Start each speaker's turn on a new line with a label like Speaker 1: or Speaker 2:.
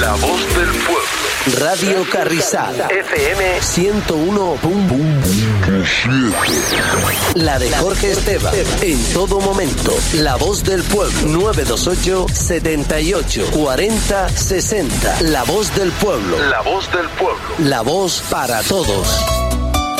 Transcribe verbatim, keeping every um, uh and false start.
Speaker 1: La voz del pueblo.
Speaker 2: Radio Carrizal. F M ciento uno punto siete. La de Jorge Esteban. En todo momento. La voz del pueblo. nueve dos ocho, setenta y ocho, cuarenta, sesenta. La voz del pueblo.
Speaker 1: La voz del pueblo.
Speaker 2: La voz para todos.